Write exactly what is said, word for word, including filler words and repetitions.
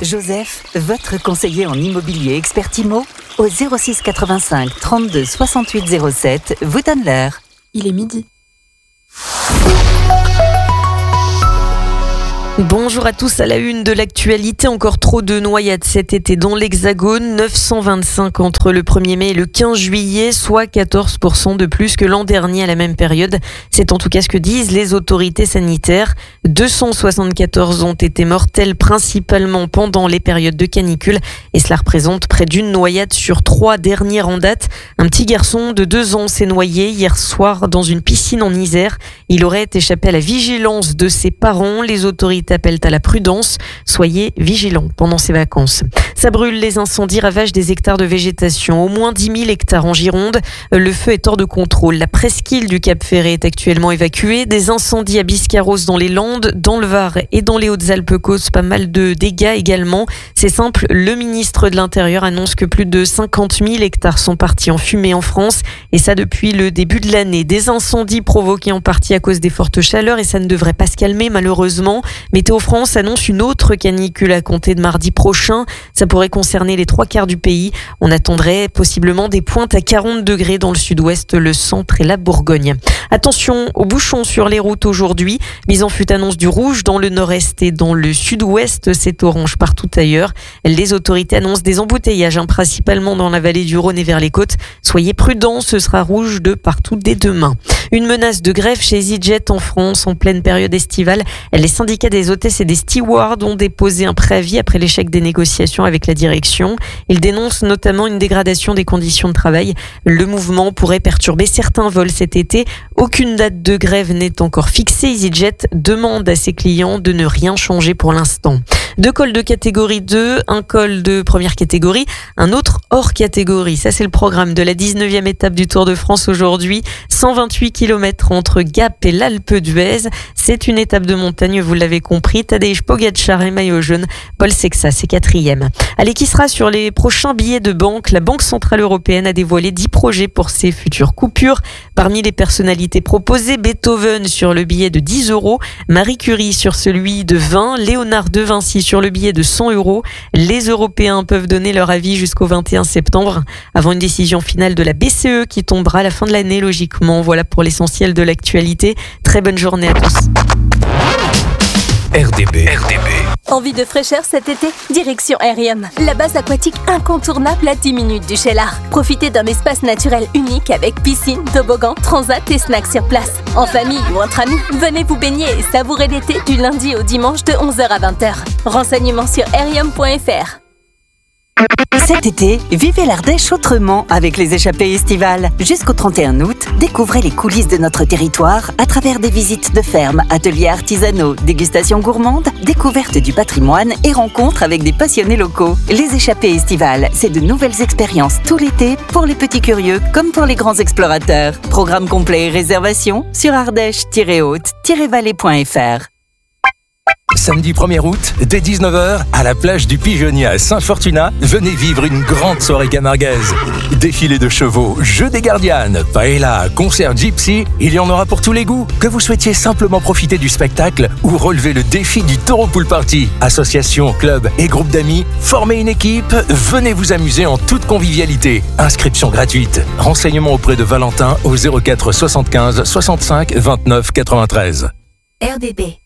Joseph, votre conseiller en immobilier expert Imo, au zéro six quatre-vingt-cinq trente-deux soixante-huit zéro sept, vous donne l'heure. Il est midi. Bonjour à tous, à la une de l'actualité, encore trop de noyades cet été dans l'Hexagone, neuf cent vingt-cinq entre le premier mai et le quinze juillet, soit quatorze pour cent de plus que l'an dernier à la même période. C'est en tout cas ce que disent les autorités sanitaires. deux cent soixante-quatorze ont été mortels principalement pendant les périodes de canicule et cela représente près d'une noyade sur trois dernières en date. Un petit garçon de deux ans s'est noyé hier soir dans une piscine en Isère. Il aurait échappé à la vigilance de ses parents. Les autorités appellent à la prudence. Soyez vigilants pendant ces vacances. Ça brûle, les incendies ravagent des hectares de végétation. Au moins dix mille hectares en Gironde. Le feu est hors de contrôle. La presqu'île du Cap Ferré est actuellement évacuée. Des incendies à Biscarrosse dans les Landes, dans le Var et dans les Hautes-Alpes causent pas mal de dégâts également. C'est simple, le ministre de l'Intérieur annonce que plus de cinquante mille hectares sont partis en fumée en France. Et ça depuis le début de l'année. Des incendies provoqués en partie à cause des fortes chaleurs et ça ne devrait pas se calmer malheureusement. Météo France annonce une autre canicule à compter de mardi prochain. Ça pourrait concerner les trois quarts du pays. On attendrait possiblement des pointes à quarante degrés dans le sud-ouest, le centre et la Bourgogne. Attention aux bouchons sur les routes aujourd'hui. Mise en fuite annonce du rouge dans le nord-est et dans le sud-ouest. C'est orange partout ailleurs. Les autorités annoncent des embouteillages, hein, principalement dans la vallée du Rhône et vers les côtes. Soyez prudents, ce sera rouge de partout dès demain. Une menace de grève chez EasyJet en France en pleine période estivale. Les syndicats des hôtesses et des stewards ont déposé un préavis après l'échec des négociations avec la direction. Ils dénoncent notamment une dégradation des conditions de travail. Le mouvement pourrait perturber certains vols cet été. Aucune date de grève n'est encore fixée. EasyJet demande à ses clients de ne rien changer pour l'instant. Deux cols de catégorie deux, un col de première catégorie, un autre hors catégorie. Ça, c'est le programme de la dix-neuvième étape du Tour de France aujourd'hui. cent vingt-huit kilomètres entre Gap et l'Alpe d'Huez. C'est une étape de montagne, vous l'avez compris. Tadej Pogačar est maillot jaune. Paul Sexas est quatrième. Allez, qui sera sur les prochains billets de banque? La Banque Centrale Européenne a dévoilé dix projets pour ses futures coupures. Parmi les personnalités proposées, Beethoven sur le billet de dix euros, Marie Curie sur celui de vingt, Léonard de Vinci sur le billet de cent euros. Les Européens peuvent donner leur avis jusqu'au vingt et un septembre, avant une décision finale de la B C E qui tombera à la fin de l'année logiquement. Voilà pour l'essentiel de l'actualité. Très bonne journée à tous. R D B. R D B. Envie de fraîcheur cet été? Direction Aerium, la base aquatique incontournable à dix minutes du Cheylard. Profitez d'un espace naturel unique avec piscine, toboggan, transat et snacks sur place. En famille ou entre amis, venez vous baigner et savourer l'été du lundi au dimanche de onze heures à vingt heures. Renseignements sur aerium point f r. Cet été, vivez l'Ardèche autrement avec les échappées estivales. Jusqu'au trente et un août, découvrez les coulisses de notre territoire à travers des visites de fermes, ateliers artisanaux, dégustations gourmandes, découvertes du patrimoine et rencontres avec des passionnés locaux. Les échappées estivales, c'est de nouvelles expériences tout l'été pour les petits curieux comme pour les grands explorateurs. Programme complet et réservation sur ardèche tiret haute tiret vallée point f r. Samedi premier août, dès dix-neuf heures, à la plage du Pigeonnier à Saint-Fortuna, venez vivre une grande soirée camarguaise. Défilé de chevaux, jeux des gardianes, paella, concert gypsy, il y en aura pour tous les goûts. Que vous souhaitiez simplement profiter du spectacle ou relever le défi du Taureau Pool Party. Association, club et groupe d'amis, formez une équipe, venez vous amuser en toute convivialité. Inscription gratuite. Renseignements auprès de Valentin au zéro quatre soixante-quinze soixante-cinq vingt-neuf quatre-vingt-treize. R D B.